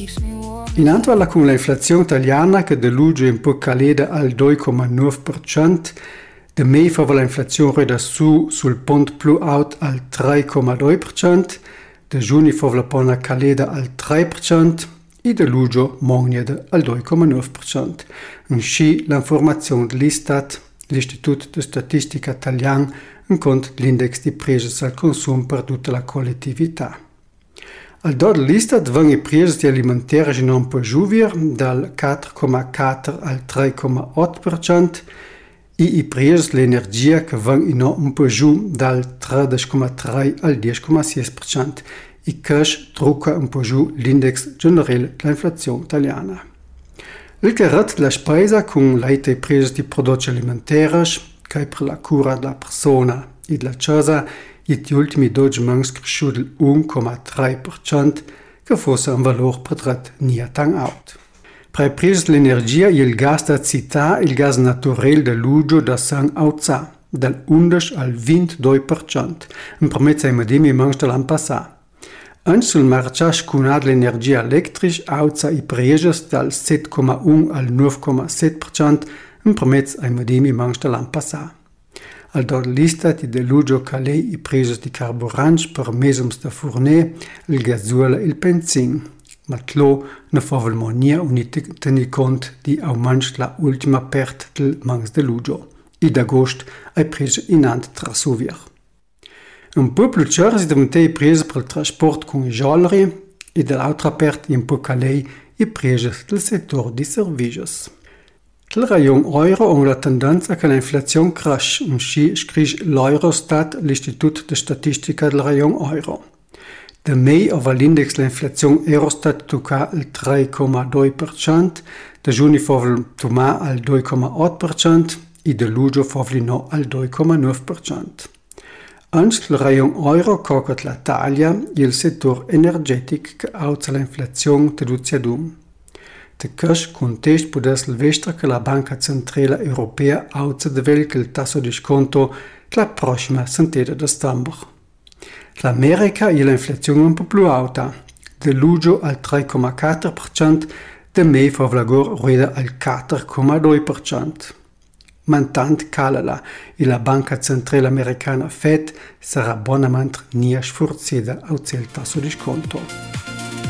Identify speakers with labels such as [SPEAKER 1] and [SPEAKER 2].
[SPEAKER 1] In alla con l'inflazione italiana che da luglio in po' caleda al 2,9%, da mei fa l'inflazione reda sul pont più out al 3,2%, da giugno fa la pona caleda al 3% e da luglio mogneda al 2,9%. In sci l'informazione dell'Istat, l'Istituto di Statistica Italiano, in conto l'index di prezzi al consumo per tutta la collettività. Al dot l'Istat vanno i prezzi alimentari non può giuvire dal 4,4 al 3,8% e i prezzi dell'energia che vanno un po' giù dal 13,3 al 10,6% e cash trucca un po' giù l'index generale dell'inflazione italiana. Il carat della spesa con i prezzi di prodotti alimentari che per la cura della persona e della casa gli ultimi 12 mesi cresciuto del 1,3%, che fosse un valore per non tan alto. Per i prezzi dell'energia, il gas da città e il gas naturale da luglio da San alza, dal 11 al 22%, in permezzo ai medimi mesi dell'anno passato. Anche sul mercato comunale dell'energia elettrica alza i prezzi dal 7,1 al 9,7%, in permezzo ai medimi mesi dell'anno passato. Al dot l'Istat di luglio calè i prezzi di carburanti per mesums da fornè, il gasolio e il benzin. Ma tlo ne favelmo nia uniti tenir conto di aumento della ultima perte del mese di luglio. E d'agosto ai prezzi inant trasuvir. Un po' più chiaro si davanti i prezzi per il trasporto con i gialleri e dall'altra parte un po' calè i prezzi del settore di servizi. Nel rayon euro ha la tendenza che l'inflazione cresce, scrive l'Eurostat, l'Istituto di Statistica del rayon euro. Da mei aveva l'index dell'inflazione Eurostat tocca il 3,2%, da giugno fa tomà al 2,8% e da luglio fa no al 2,9%. Anche il rayon euro cocca l'Italia e il settore energetico che alza l'inflazione traduce ad De cash context può essere che la Banca Centrale Europea alza de velike il tasso di sconto la prossima settimana di settembre. L'America ha l'inflazione un po' più alta, da luglio al 3,4%, da mei fa vlagor rueda al 4,2%. Mantant calala e la Banca Centrale Americana Fed sarà buonamente nia sforzata al tasso di sconto.